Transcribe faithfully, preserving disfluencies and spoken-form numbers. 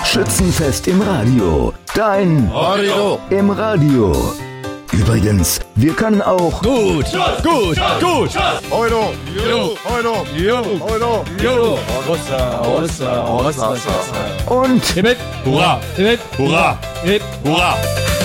Schützenfest im Radio. Dein Radio im Radio. Übrigens, wir können auch gut, gut, gut. Euro, Jo, Euro, jo, Euro, jo. Hossa, hossa, hossa, hossa. und Hip, hip, hurra, hip, hip, hurra, hip, hurra.